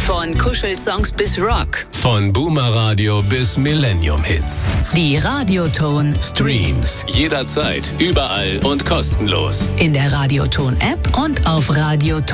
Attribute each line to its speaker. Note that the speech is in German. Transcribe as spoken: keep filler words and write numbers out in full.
Speaker 1: Von Kuschelsongs bis Rock.
Speaker 2: Von Boomer-Radio bis Millennium-Hits.
Speaker 1: Die Radioton
Speaker 2: Streams. Jederzeit, überall und kostenlos.
Speaker 1: in der Radioton-App und auf radioton